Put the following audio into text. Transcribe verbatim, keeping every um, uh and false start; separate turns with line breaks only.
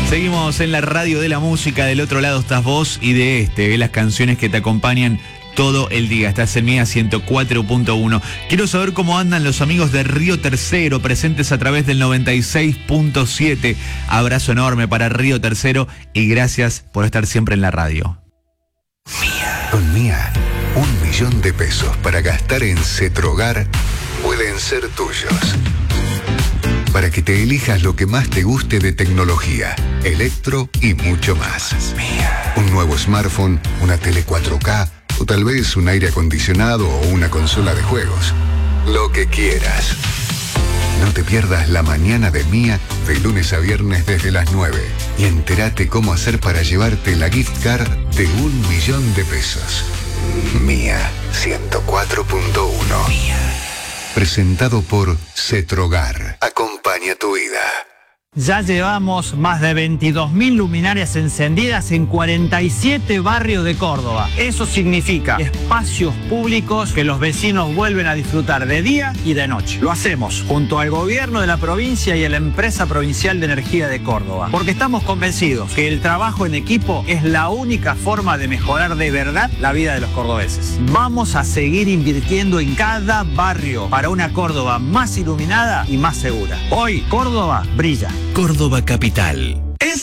Seguimos en la radio de la música, del otro lado estás vos y de este, ¿eh? Las canciones que te acompañan todo el día. Estás en Mía ciento cuatro punto uno. Quiero saber cómo andan los amigos de Río Tercero, presentes a través del noventa y seis punto siete. Abrazo enorme para Río Tercero y gracias por estar siempre en la radio.
Mía. Con Mía, un millón de pesos para gastar en Cetrogar pueden ser tuyos. Para que te elijas lo que más te guste de tecnología, electro y mucho más. Mía. Un nuevo smartphone, una tele cuatro K o tal vez un aire acondicionado o una consola de juegos. Lo que quieras. No te pierdas la mañana de Mía de lunes a viernes desde las nueve y entérate cómo hacer para llevarte la gift card de un millón de pesos. Mía ciento cuatro punto uno. Mía. Presentado por Cetrogar. Acompaña tu vida.
Ya llevamos más de veintidós mil luminarias encendidas en cuarenta y siete barrios de Córdoba. Eso significa espacios públicos que los vecinos vuelven a disfrutar de día y de noche. Lo hacemos junto al gobierno de la provincia y a la empresa provincial de energía de Córdoba, porque estamos convencidos que el trabajo en equipo es la única forma de mejorar de verdad la vida de los cordobeses. Vamos a seguir invirtiendo en cada barrio para una Córdoba más iluminada y más segura. Hoy Córdoba brilla.
Córdoba Capital.